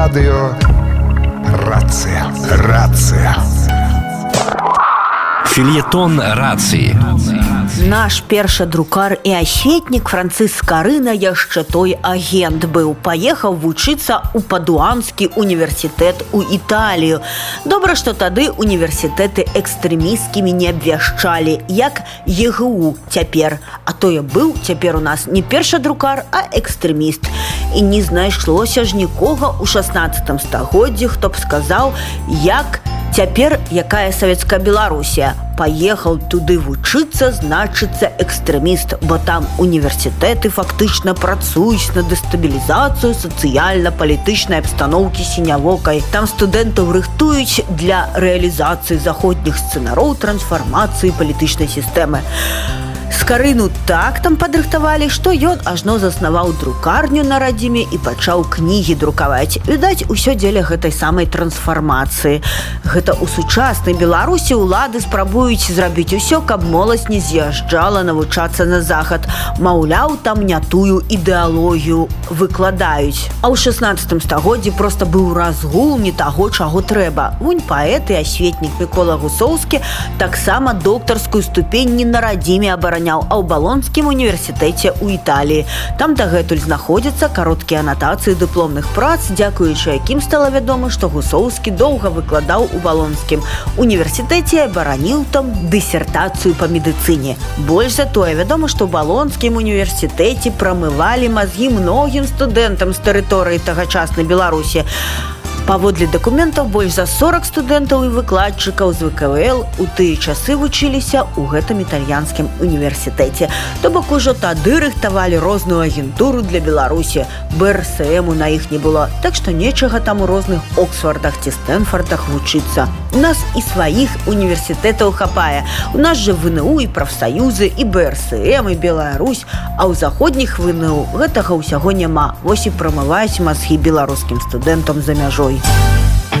Радыё «Рацыя». Рацыя. Фельетон рацыі. Наш першы друкар і асветнік Францыск Скарына яшчэ той агент быў. Паехаў вучыцца ў Падуанскі універсітэт у Італію. Добра, што тады універсітэты экстрэмісцкімі не абвяшчалі, як ЕГУ цяпер. А тое быў цяпер у нас не першы друкар, а экстрэміст. І не знайшлося ж нікога ў 16 стагоддзі, хто б сказаў, як цяпер якая савецкая Беларусія. Паехаў туды вучыцца, значыцца экстрэміст, бо там універсітэты фактычна працуюць на дэстабілізацыю сацыяльна-палітычнай абстаноўкі сінявокай. Там студэнтаў рыхтуюць для рэалізацыі заходніх сцэнароў трансфармацыі палітычнай сістэмы. Скарыну так там падрыхтавалі, што ён ажно заснаваў друкарню на радзіме і пачаў кнігі друкаваць. Відаць, усё дзеля гэтай самай трансфармацыі. Гэта ў сучаснай Беларусі ўлады спрабуюць зрабіць усё, каб моладзь не з'язджала навучацца на захад. Маўляў, там не тую ідэалогію выкладаюць. А ў 16 стагоддзі проста быў разгул не таго, чаго трэба. Вунь паэт і асветнік Мікола Гусоўскі таксама доктарскую ступень не на радзіме абараняў, а ў Балонскім універсітэце ў Італіі. Там дагэтуль знаходзяцца кароткія анатацыі дыпломных прац, дзякуючы якім стала вядома, што Гусоўскі доўга выкладаў у Балонскім універсітэце і абараніў там дысертацыю па медыцыне. Больш за тое, вядома, што ў Балонскім універсітэце прамывалі мазгі многім студэнтам з тэрыторыі тагачаснай Беларусі. Паводле дакументаў, больш за 40 студэнтаў і выкладчыкаў з ВКВЛ у тыя часы вучыліся ў гэтым італьянскім універсітэце. То бок ужо тады рыхтавалі розную агентуру для Беларусі. БРСМу на іх не было, так што нечага там у розных Оксфордах ці Стэнфордах вучыцца. У нас і сваіх універсітэтаў хапае. У нас жа ВНУ і прафсаюзы, і БРСМ, і Беларусь, а ў заходніх ВНУ гэтага ўсяго няма. Вось і прамываюць мазгі беларускім студэнтам за мяжой.